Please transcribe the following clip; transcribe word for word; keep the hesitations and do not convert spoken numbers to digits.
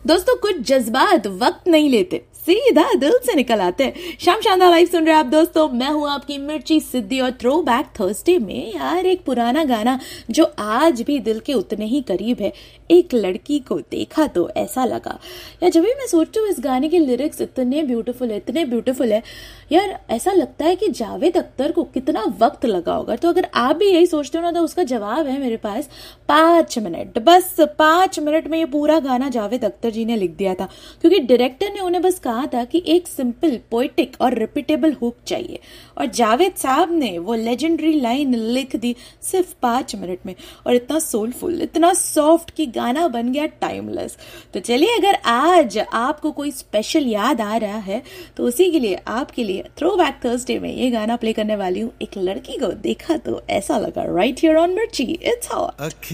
दोस्तों कुछ जज्बात वक्त नहीं लेते, सीधा दिल से निकल आते हैं। शाम शानदार लाइव सुन रहे हैं आप दोस्तों, मैं हूं आपकी मिर्ची सिद्धि और थ्रो बैक थर्सडे में यार एक पुराना गाना जो आज भी दिल के उतने ही करीब है। एक लड़की को देखा तो ऐसा लगा। यार जब भी मैं सोचती हूँ इस गाने के लिरिक्स इतने ब्यूटीफुल है, इतने ब्यूटीफुल है यार, ऐसा लगता है कि जावेद अख्तर को कितना वक्त लगा होगा। तो अगर आप भी यही सोचते हो ना तो उसका जवाब है मेरे पास, पांच मिनट। बस पांच मिनट में ये पूरा गाना जावेद अख्तर जी ने लिख दिया था, क्योंकि डायरेक्टर ने उन्हें बस कहा था कि एक सिंपल पोएटिक और रिपीटेबल हुक चाहिए, और जावेद साहब ने वो लेजेंडरी लाइन लिख दी सिर्फ पांच मिनट में, और इतना सोलफुल, इतना सॉफ्ट कि गाना बन गया टाइमलेस। तो चलिए, अगर आज आपको कोई स्पेशल याद आ रहा है तो उसी के लिए आपके लिए थ्रो बैक थर्सडे में ये गाना प्ले करने वाली हूँ। एक लड़की को देखा तो ऐसा लगा, राइट हियर ऑन मिर्ची, इट्स हॉट।